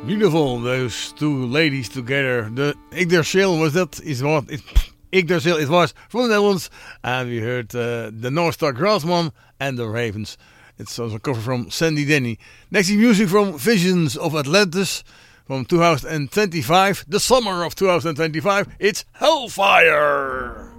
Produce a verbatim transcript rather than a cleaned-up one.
Beautiful, those two ladies together. The Yggdrasil was that is what it, Yggdrasil it was from the Netherlands, and we heard uh, the North Star Grassman and the Ravens. It's also a cover from Sandy Denny. Next is music from Visions of Atlantis from two thousand twenty-five, the summer of two thousand twenty-five. It's Hellfire.